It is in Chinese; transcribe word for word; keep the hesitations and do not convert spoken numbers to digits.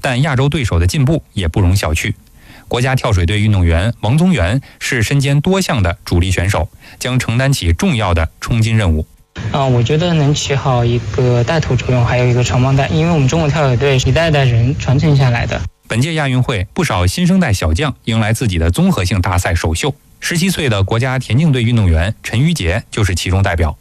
但亚洲对手的进步也不容小觑。国家跳水队运动员王宗源是身兼多项的主力选手，将承担起重要的冲金任务。 啊、呃，我觉得能起好一个带头作用，还有一个传帮带，因为我们中国跳水队一代代人传承下来的。 本届亚运会，不少新生代小将迎来自己的综合性大赛首秀。十七岁的国家田径队运动员陈玉洁就是其中代表。